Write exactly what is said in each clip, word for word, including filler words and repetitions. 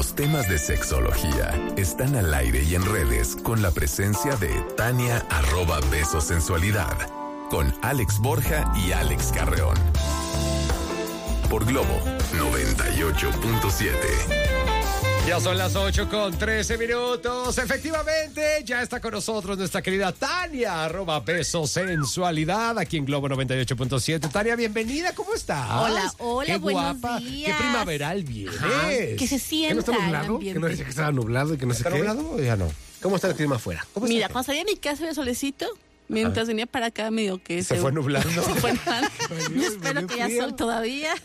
Los temas de sexología están al aire y en redes con la presencia de Tania arroba besosensualidad con Alex Borja y Alex Carreón. Por Globo noventa y ocho punto siete. Ya son las ocho con trece minutos. Efectivamente, ya está con nosotros nuestra querida Tania, arroba besosensualidad, aquí en Globo noventa y ocho punto siete. Tania, bienvenida, ¿cómo estás? Hola, hola, qué buenos guapa, días. qué primaveral vienes. Ajá, que se sienta ¿Que no está el nublado? ambiente. Que no decía que estaba nublado y que no sé ¿Está qué. nublado o ya no? ¿Cómo está el clima afuera? ¿Cómo Mira, está? cuando salí de mi casa había solecito, mientras venía para acá medio que Se fue nublando. Se fue nublando. Yo Dios, espero me que dio haya frío. sol todavía.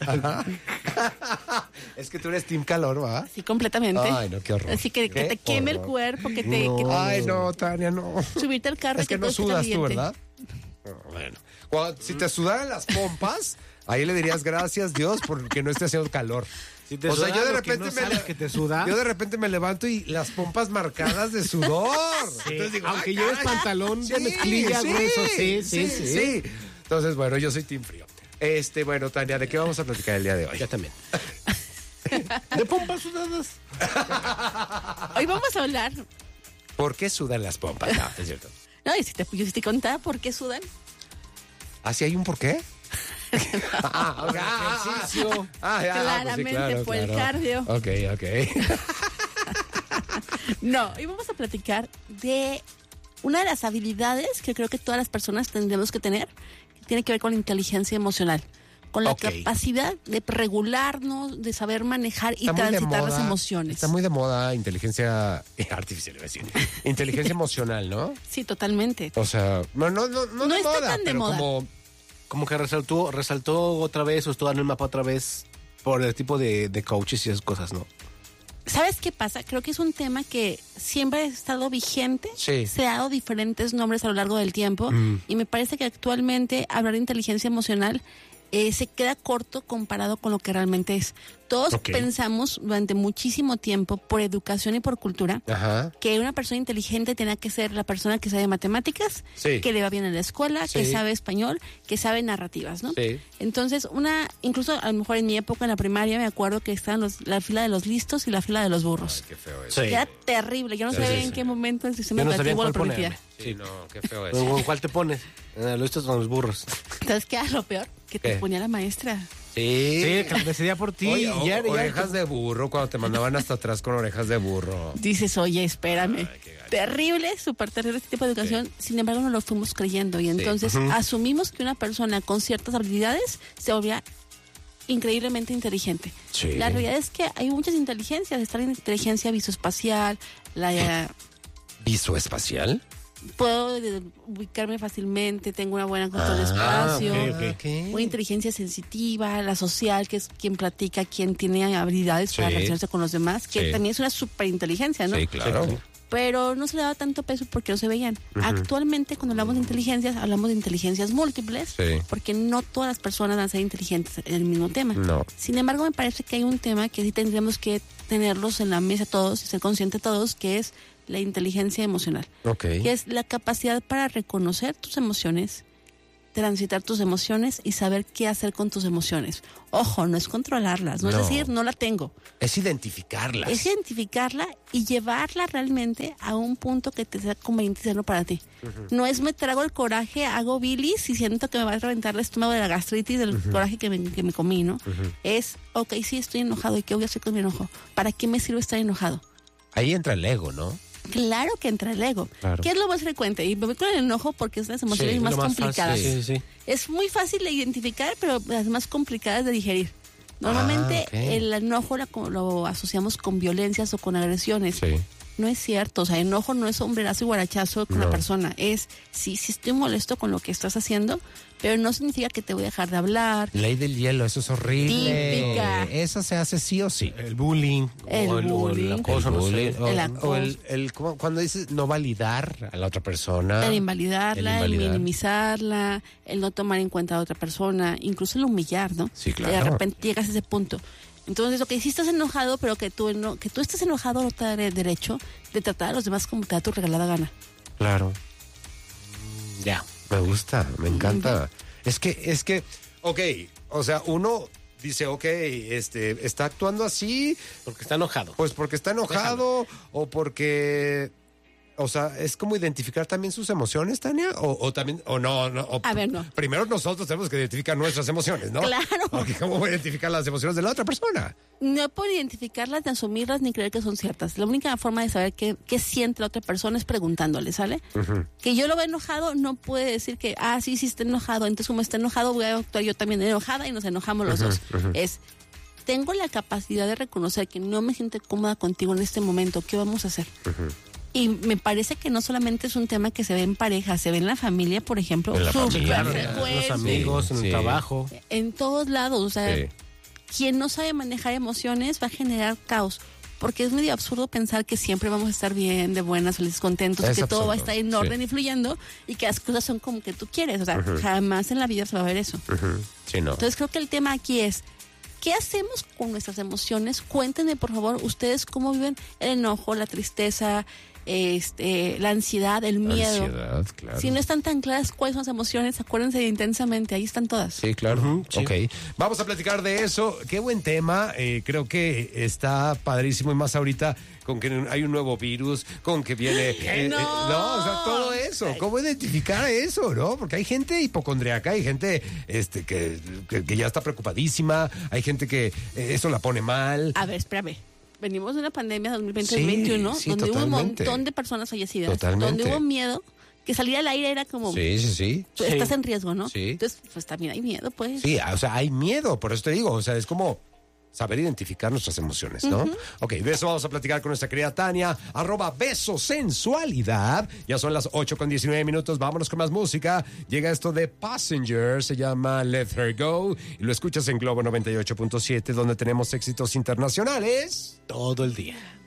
Es que tú eres team calor, ¿va? Sí, completamente. Ay, no, qué horror. Así que, que Qué te queme horror. el cuerpo, que te, No. que te- Ay, no, Tania, no. subirte al carro y Es que todo no esté sudas tú, caliente. ¿verdad? No, bueno. Cuando- si te sudaran las pompas, ahí le dirías gracias Dios porque no esté haciendo calor. Si te O sea, suda yo de lo que repente no me sabes le- que te suda. Yo de repente me levanto y las pompas marcadas de sudor. Sí, Entonces digo, aunque ay, lleves caray. pantalón de Sí, mezclilla sí, grueso, sí, sí, sí, sí. Entonces, bueno, yo soy team frío. Este, bueno, Tania, ¿de qué vamos a platicar el día de hoy? Ya también. De pompas sudadas. Hoy vamos a hablar. ¿Por qué sudan las pompas? No, es cierto. No, y si te, yo si te contaba por qué sudan. ¿Ah, sí hay un por qué? ah, ok. Ejercicio. Ah, ya, Claramente pues sí, claro, por el claro. cardio. Ok, ok. No, hoy vamos a platicar de una de las habilidades que creo que todas las personas tendremos que tener, que tiene que ver con la inteligencia emocional, con la Ok. capacidad de regularnos, de saber manejar y Está muy de transitar las moda, emociones. Está muy de moda inteligencia artificial, iba a decir. Inteligencia emocional, ¿no? Sí, totalmente. O sea, no, no, no, no, No de está moda, tan de pero moda. como Como que resaltó, resaltó otra vez o estuvo en el mapa otra vez por el tipo de, de coaches y esas cosas, ¿no? ¿Sabes qué pasa? Creo que es un tema que siempre ha estado vigente. Sí. Se ha dado diferentes nombres a lo largo del tiempo. Mm. Y me parece que actualmente hablar de inteligencia emocional eh, se queda corto comparado con lo que realmente es. Todos Ok. pensamos durante muchísimo tiempo, por educación y por cultura, Ajá. que una persona inteligente tenía que ser la persona que sabe matemáticas, Sí. que le va bien en la escuela, que Sí. sabe español, que sabe narrativas, ¿no? Sí. Entonces, una, incluso a lo mejor en mi época en la primaria me acuerdo que estaban los, la fila de los listos y la fila de los burros. Qué feo eso. Sí. Era terrible, yo no Sí, sabía sí, en sí. qué momento el sistema Yo no sabía educativo lo en cuál permitía. Sí, no, qué feo ¿En eso. cuál te pones? En los estos con los burros. ¿Sabes qué era lo peor? Que te ¿Qué? ponía la maestra. Sí. Sí, que decidía por ti. Oye, y o- ya, ya- orejas de burro, cuando te mandaban hasta atrás con orejas de burro. Dices, oye, espérame. Ay, qué gacho. Terrible, súper terrible este tipo de educación. Sin embargo, no lo fuimos creyendo. Y entonces asumimos que una persona con ciertas habilidades se volvía increíblemente inteligente. Sí. La realidad es que hay muchas inteligencias. Está la inteligencia visoespacial, la... ¿Visoespacial? Puedo eh, ubicarme fácilmente, tengo una buena control de Ah, espacio, ok, ok. una inteligencia sensitiva, la social, que es quien platica, quien tiene habilidades para Sí. relacionarse con los demás, que Sí. también es una superinteligencia, ¿no? Sí, claro. Sí. Pero no se le daba tanto peso porque no se veían. Actualmente, cuando hablamos de inteligencias, hablamos de inteligencias múltiples, Sí. porque no todas las personas van a ser inteligentes en el mismo tema. No. Sin embargo, me parece que hay un tema que sí tendríamos que tenerlos en la mesa todos y ser conscientes todos, que es la inteligencia emocional, Ok. que es la capacidad para reconocer tus emociones, transitar tus emociones y saber qué hacer con tus emociones. Ojo, no es controlarlas, no, No. es decir, no la tengo. Es identificarlas. Es identificarla y llevarla realmente a un punto que te sea conveniente hacerlo para ti. No es me trago el coraje, hago bilis y siento que me va a reventar el estómago de la gastritis del coraje que me, que me comí, ¿no? Es, ok, sí, estoy enojado. ¿Y qué voy a hacer con mi enojo? ¿Para qué me sirve estar enojado? Ahí entra el ego, ¿no? Claro que entra el ego. Claro. ¿Qué es lo más frecuente? Y me voy con el enojo porque es de las emociones Sí, más, lo más complicadas. fácil, sí, sí. Es muy fácil de identificar, pero las más complicadas de digerir. Normalmente Ah, ok. el enojo la- lo asociamos con violencias o con agresiones. Sí. No es cierto, o sea, enojo no es sombrerazo y guarachazo con No. la persona. Es, sí, sí estoy molesto con lo que estás haciendo, pero no significa que te voy a dejar de hablar. Ley del hielo, eso es horrible. Típica. Eso se hace sí o sí. El bullying. El o el, o bullying. el acoso, El no sé. bullying, o, El o acoso. el, el- ¿cómo? Cuando dices no validar a la otra persona. El invalidarla, El el, invalidar. minimizarla, el no tomar en cuenta a otra persona, incluso el humillar, ¿no? Sí, Que claro. de repente llegas a ese punto. Entonces, ok, sí estás enojado, pero que tú, no, que tú estés enojado no te da derecho de tratar a los demás como te da tu regalada gana. Claro. Ya. Me gusta, me encanta. Es que, es que, ok, o sea, uno dice, ok, este, está actuando así, Porque está enojado. pues porque está enojado o porque... O sea, es como identificar también sus emociones, Tania, o, o también, o no, no o A ver, no. Primero nosotros tenemos que identificar nuestras emociones, ¿no? Claro. Porque ¿cómo voy a identificar las emociones de la otra persona? No puedo identificarlas, ni asumirlas, ni creer que son ciertas. La única forma de saber qué, qué siente la otra persona es preguntándole, ¿sale? Uh-huh. Que yo lo veo enojado, no puede decir que, ah, sí, sí está enojado, entonces como está enojado voy a actuar yo también enojada y nos enojamos los uh-huh, dos. Uh-huh. Es, tengo la capacidad de reconocer que no me siento cómoda contigo en este momento, ¿qué vamos a hacer? Uh-huh. Y me parece que no solamente es un tema que se ve en pareja, se ve en la familia, por ejemplo. En la familia, los amigos, en sí. el trabajo. En todos lados, o sea, sí. Quien no sabe manejar emociones va a generar caos. Porque es medio absurdo pensar que siempre vamos a estar bien, de buenas, felices, contentos, es que absurdo. Todo va a estar en orden sí. y fluyendo y que las cosas son como que tú quieres. O sea, uh-huh. jamás en la vida se va a ver eso. Uh-huh. Sí, no. Entonces creo que el tema aquí es, ¿qué hacemos con nuestras emociones? Cuéntenme, por favor, ustedes cómo viven el enojo, la tristeza, este, la ansiedad, el miedo. Ansiedad, claro. Si no están tan claras cuáles son las emociones, acuérdense de Intensamente, ahí están todas. Sí, claro. Uh-huh, sí. Ok. Vamos a platicar de eso. Qué buen tema. Eh, creo que está padrísimo y más ahorita con que hay un nuevo virus, con que viene... Eh, no. Eh, no, o sea, todo eso. ¿Cómo identificar eso, no? Porque hay gente hipocondriaca, hay gente este, que, que, que ya está preocupadísima, hay gente que eh, eso la pone mal. A ver, espérame. Venimos de una pandemia dos mil veinte dos mil veintiuno, sí, sí, donde totalmente. Hubo un montón de personas fallecidas, totalmente. Donde hubo miedo, que salir al aire era como... Sí, sí, sí. Estás sí. en riesgo, ¿no? Sí. Entonces, pues también hay miedo, pues. Sí, o sea, hay miedo, por eso te digo, o sea, es como... saber identificar nuestras emociones, ¿no? Uh-huh. Ok, de eso vamos a platicar con nuestra querida Tania, arroba Beso Sensualidad. Ya son las ocho con diecinueve minutos, vámonos con más música. Llega esto de Passenger, se llama Let Her Go, y lo escuchas en Globo noventa y ocho punto siete, donde tenemos éxitos internacionales todo el día.